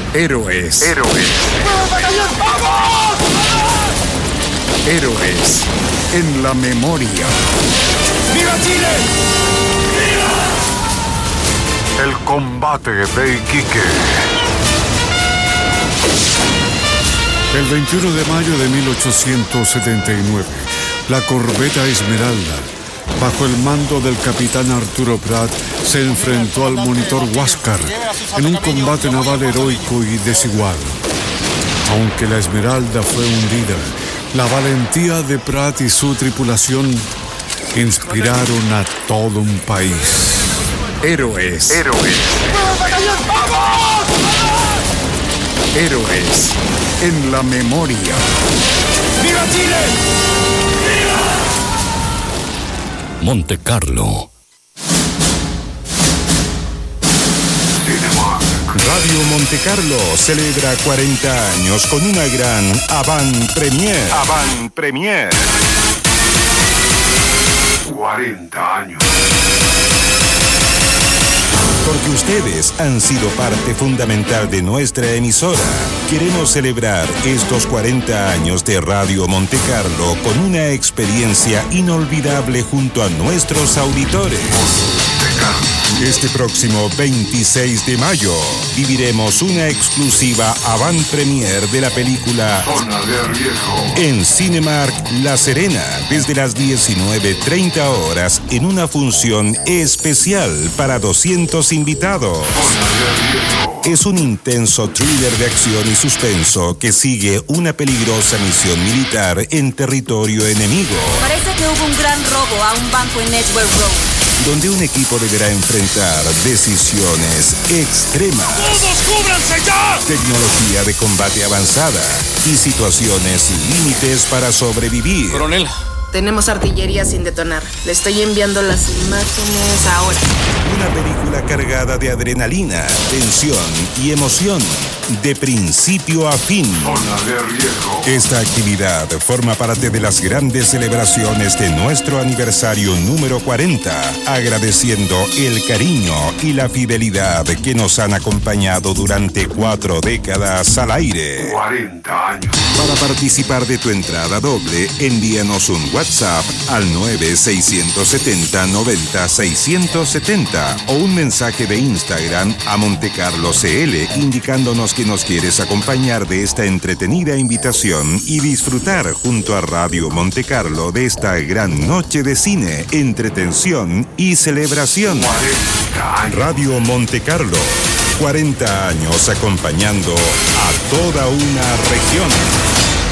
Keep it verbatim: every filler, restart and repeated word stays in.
Héroes. Héroes. ¡Vamos! Héroes en la memoria. ¡Viva Chile! ¡Viva! El combate de Iquique. El veintiuno de mayo de mil ochocientos setenta y nueve, la corbeta Esmeralda, bajo el mando del capitán Arturo Prat, se enfrentó al monitor Huáscar en un combate naval heroico y desigual. Aunque la Esmeralda fue hundida, la valentía de Prat y su tripulación inspiraron a todo un país. Héroes. Héroes. ¡Vamos! Héroes en la memoria. ¡Viva Chile! ¡Viva! Monte Carlo. Radio Monte Carlo celebra cuarenta años con una gran avant premiere. Avant Premier. cuarenta años. Porque ustedes han sido parte fundamental de nuestra emisora. Queremos celebrar estos cuarenta años de Radio Monte Carlo con una experiencia inolvidable junto a nuestros auditores. Este próximo veintiséis de mayo viviremos una exclusiva avant premiere de la película Zona de Riesgo. en Cinemark La Serena desde las diecinueve treinta horas en una función especial para doscientos invitados. Zona de Riesgo. Es un intenso thriller de acción y suspenso que sigue una peligrosa misión militar en territorio enemigo, Parece que hubo un gran robo a un banco en Edgeware Road. donde un equipo deberá enfrentar decisiones extremas, ¡Todos cúbranse ya! tecnología de combate avanzada y situaciones límites para sobrevivir. Coronel. Tenemos artillería sin detonar. Le estoy enviando las imágenes ahora. Una película cargada de adrenalina, tensión y emoción, de principio a fin. Zona de Riesgo. Esta actividad forma parte de las grandes celebraciones de nuestro aniversario número cuarenta, agradeciendo el cariño y la fidelidad que nos han acompañado durante cuatro décadas al aire. cuarenta años. Para participar de tu entrada doble, envíanos un WhatsApp al nueve seis siete cero noventa seiscientos setenta o un mensaje de Instagram a Montecarlo C L indicándonos que nos quieres acompañar de esta entretenida invitación y disfrutar junto a Radio Montecarlo de esta gran noche de cine, entretención y celebración. cuarenta años. Radio Montecarlo, cuarenta años acompañando a toda una región.